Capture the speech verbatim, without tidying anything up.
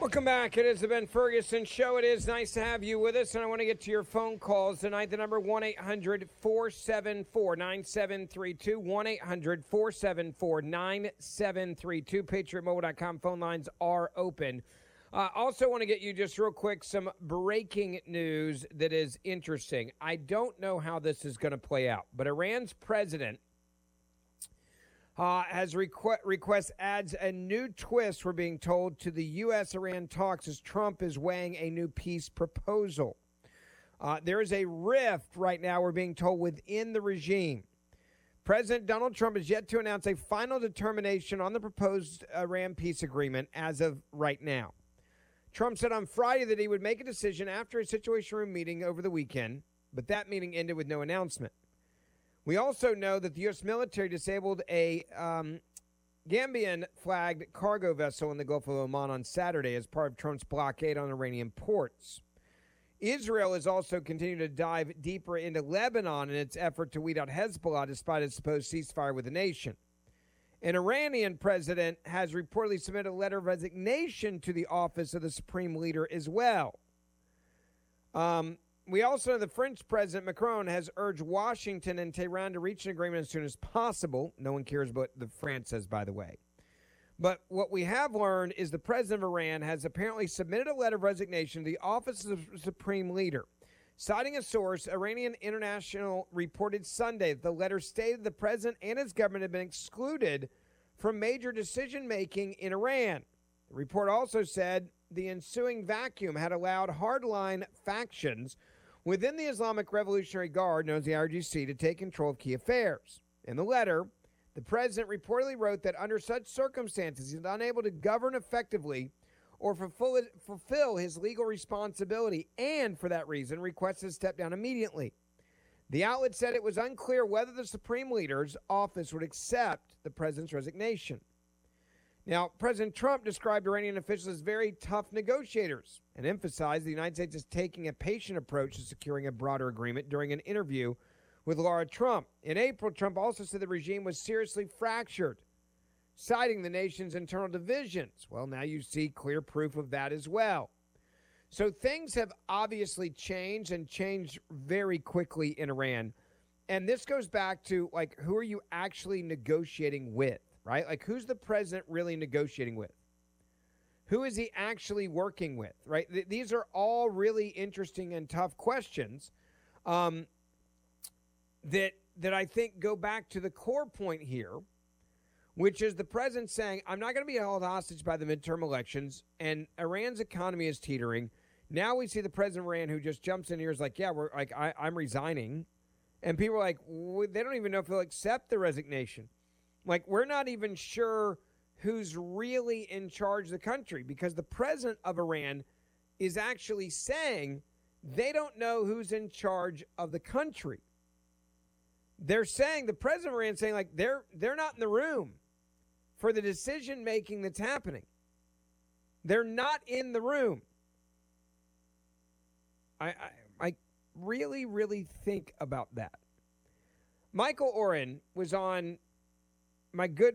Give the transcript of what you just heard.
Welcome back. It is the Ben Ferguson Show. It is nice to have you with us, and I want to get to your phone calls tonight. The number one eight hundred four seven four nine seven three two, one eight hundred four seven four nine seven three two. Patriot Mobile dot com phone lines are open. Uh, also want to get you just real quick some breaking news that is interesting. I don't know how this is going to play out, but Iran's president Uh, has requ- request adds a new twist, we're being told, to the U S Iran talks as Trump is weighing a new peace proposal. Uh, there is a rift right now, we're being told, within the regime. President Donald Trump is yet to announce a final determination on the proposed Iran peace agreement as of right now. Trump said on Friday that he would make a decision after a Situation Room meeting over the weekend, but that meeting ended with no announcement. We also know that the U S military disabled a um, Gambian-flagged cargo vessel in the Gulf of Oman on Saturday as part of Trump's blockade on Iranian ports. Israel is also continuing to dive deeper into Lebanon in its effort to weed out Hezbollah despite its supposed ceasefire with the nation. An Iranian president has reportedly submitted a letter of resignation to the office of the supreme leader as well. Um... We also know the French President Macron has urged Washington and Tehran to reach an agreement as soon as possible. No one cares what the France says, by the way. But what we have learned is the president of Iran has apparently submitted a letter of resignation to the office of the supreme leader. Citing a source, Iranian International reported Sunday that the letter stated the president and his government had been excluded from major decision-making in Iran. The report also said the ensuing vacuum had allowed hardline factions within the Islamic Revolutionary Guard, known as the I R G C, to take control of key affairs. In the letter, the president reportedly wrote that under such circumstances, he is unable to govern effectively or fulfill, fulfill his legal responsibility, and for that reason, requested to step down immediately. The outlet said it was unclear whether the supreme leader's office would accept the president's resignation. Now, President Trump described Iranian officials as very tough negotiators and emphasized the United States is taking a patient approach to securing a broader agreement during an interview with Laura Trump. In April, Trump also said the regime was seriously fractured, citing the nation's internal divisions. Well, now you see clear proof of that as well. So things have obviously changed and changed very quickly in Iran. And this goes back to, like, who are you actually negotiating with? Right? Like, who's the president really negotiating with? Who is he actually working with? Right? Th- these are all really interesting and tough questions um, that that I think go back to the core point here, which is the president saying, I'm not going to be held hostage by the midterm elections, and Iran's economy is teetering. Now we see the president of Iran who just jumps in here is like, yeah, we're like, I, I'm resigning. And people are like, well, they don't even know if they'll accept the resignation. Like, we're not even sure who's really in charge of the country because the president of Iran is actually saying they don't know who's in charge of the country. They're saying, the president of Iran is saying, like, they're they're not in the room for the decision-making that's happening. They're not in the room. I, I, I really, really think about that. Michael Oren was on my good